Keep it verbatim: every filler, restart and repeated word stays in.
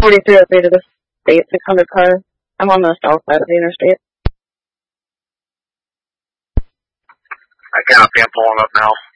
forty-three oh three to the state, six hundred car. I'm on the south side of the interstate. I copy, I'm pulling up now.